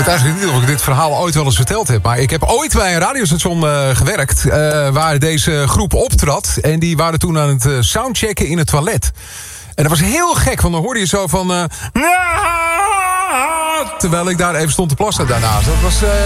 weet eigenlijk niet of ik dit verhaal ooit wel eens verteld heb. Maar ik heb ooit bij een radiostation gewerkt. Waar deze groep optrad. En die waren toen aan het soundchecken in het toilet. En dat was heel gek. Want dan hoorde je zo van... terwijl ik daar even stond te plassen daarnaast. Dat was...